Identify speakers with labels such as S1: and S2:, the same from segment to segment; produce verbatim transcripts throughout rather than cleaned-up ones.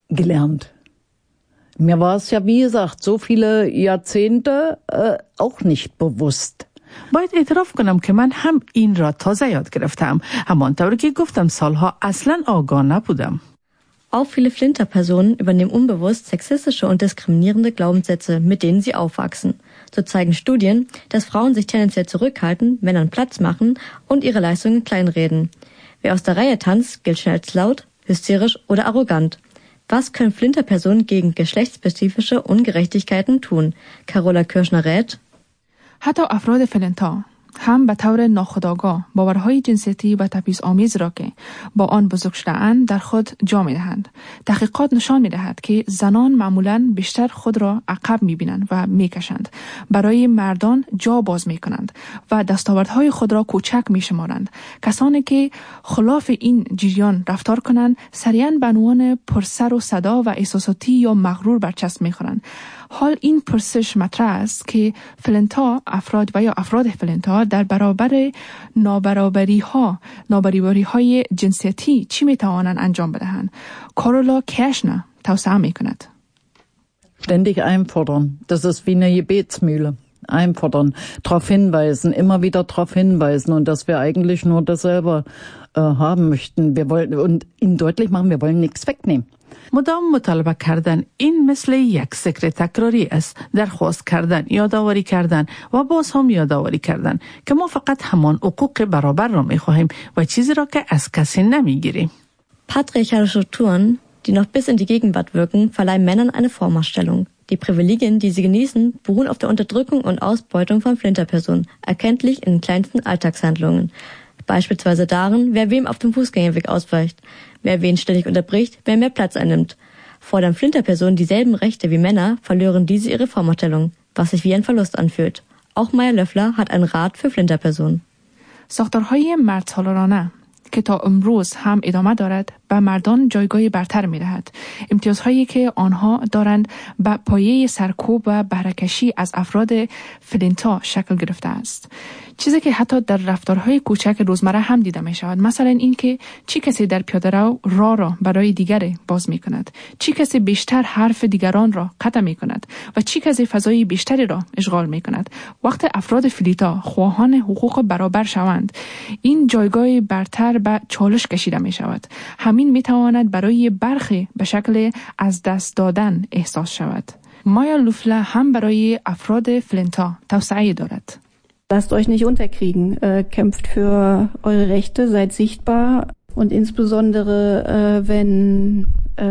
S1: gelernt. Mir war es ja, wie gesagt, so viele Jahrzehnte äh, auch nicht bewusst.
S2: باید اعتراف کنم که من هم این را تازه یاد گرفتم. همانطور که گفتم سالها اصلا آگاه نبودم.
S3: Auch viele Flinter-Personen übernehmen unbewusst sexistische und diskriminierende Glaubenssätze, mit denen sie aufwachsen. So zeigen Studien, dass Frauen sich tendenziell zurückhalten, Männern Platz machen und ihre Leistungen kleinreden. Wer aus der Reihe tanzt, gilt schnell als laut, hysterisch oder arrogant. Was können Flinter-Personen gegen geschlechtsspezifische Ungerechtigkeiten tun? Carola Kirschner rät:
S4: حتی افراد فلنتا هم به طور ناخودآگاه باورهای جنسیتی و تبعیض‌آمیز را که با آن بزرگ شده‌اند در خود جا می‌دهند. تحقیقات نشان می‌دهد که زنان معمولاً بیشتر خود را عقب می‌بینند و می‌کشند، برای مردان جا باز می‌کنند و دستاوردهای خود را کوچک می‌شمارند. کسانی که خلاف این جریان رفتار کنند سریعاً به عنوان پرسر و صدا و احساساتی یا مغرور برچسب می‌خورند. حال این پرسش مطرح است که فلنتا افراد و یا افراد فلنتا در برابر نابرابری ها نابرابری های جنسیتی چی می توانند انجام بدهند؟ کارولا کشنر توصیه می کند.
S1: Ständig einfordern. Das ist wie eine Gebetsmühle. Einfordern, darauf hinweisen, immer wieder darauf hinweisen und dass wir eigentlich nur dasselbe äh, haben möchten. Wir wollen und ihnen deutlich machen, wir wollen nichts wegnehmen.
S2: مدام مطالبه کردن این مثل یک ذکر تکراری است، درخواست کردن، یادآوری کردن و باز هم یادآوری کردن که ما فقط همان حقوق برابر را می‌خواهیم و چیزی را که از کسی نمی‌گیریم.
S3: Patriarchalische Strukturen, die noch bis in die Gegenwart wirken, verleihen Männern eine Vormachtstellung. Die Privilegien, die sie genießen, beruhen auf der Unterdrückung und Ausbeutung von Flinterpersonen, erkenntlich in den kleinsten Alltagshandlungen. Beispielsweise darin, wer wem auf dem Fußgängerweg ausweicht, wer wen ständig unterbricht, wer mehr Platz einnimmt. Fordern Flinterpersonen dieselben Rechte wie Männer, verlieren diese ihre Vormachtstellung, was sich wie ein Verlust anfühlt. Auch Maya Löffler hat einen Rat für Flinterpersonen.
S4: ساختارهای مردسالارانه که تا امروز هم ادامه دارد به مردان جایگاه برتر می دهد. امتیازهایی که آنها دارند به پایه سرکوب و بهره‌کشی از افراد فلنتا شکل گرفته است. چیزی که حتی در رفتارهای کوچک روزمره هم دیده می شود. مثلا این که چی کسی در پیاده‌رو راه را برای دیگری باز می کند، چی کسی بیشتر حرف دیگران را قطع می کند و چی کسی فضای بیشتری را اشغال می کند. وقت افراد فلیتا خواهان حقوق برابر شوند، این جایگاه برتر به چالش کشیده می شود. همین می تواند برای برخی به شکل از دست دادن احساس شود. مایا لوفلا هم برای افراد فلنتا توصیه دارد.
S5: Lasst euch nicht unterkriegen, äh, kämpft für eure Rechte, seid sichtbar und insbesondere äh, wenn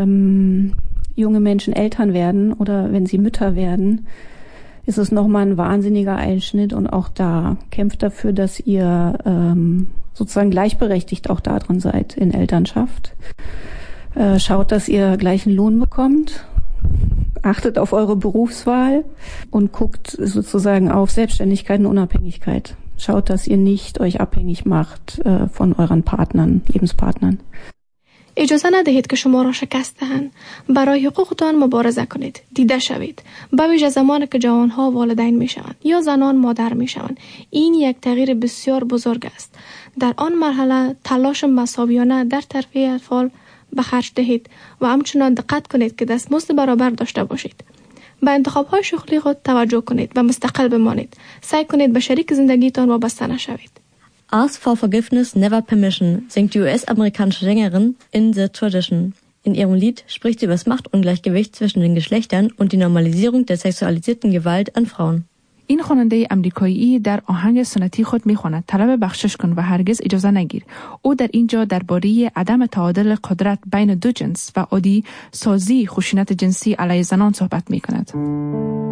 S5: ähm, junge Menschen Eltern werden oder wenn sie Mütter werden, ist es nochmal ein wahnsinniger Einschnitt und auch da kämpft dafür, dass ihr ähm, sozusagen gleichberechtigt auch da drin seid in Elternschaft. Äh, schaut, dass ihr gleichen Lohn bekommt. Achtet auf eure Berufswahl und guckt sozusagen auf Selbstständigkeit und Unabhängigkeit. Schaut, dass ihr nicht euch abhängig macht äh, von euren Partnern, Lebenspartnern.
S6: اجازه ندهید که شما را شکست دهند. برای حقوقتان مبارزه کنید. دیده شوید. به ویژه زمانی که جوانها والدین می شوند یا زنان مادر می شوند. این یک تغییر بسیار بزرگ است. در آن مرحله تلاش مساویانه در تربیت اطفال به خرج دهید و همچنان دقت کنید که دستمزد برابر داشته باشید. به انتخاب‌های شغلی خود توجه کنید و مستقل بمانید. سعی کنید به شریک زندگیتان وابسته نشوید.
S3: Ask for forgiveness, never permission, singt die U S-amerikanische Sängerin In the Tradition. In ihrem Lied spricht sie über das Machtungleichgewicht zwischen den Geschlechtern und die Normalisierung der sexualisierten Gewalt an Frauen.
S4: این خواننده امریکایی در آهنگ سنتی خود می‌خواند طلب بخشش کن و هرگز اجازه نگیر. او در اینجا درباره عدم تعادل قدرت بین دو جنس و عادی سازی خشونت جنسی علیه زنان صحبت می‌کند.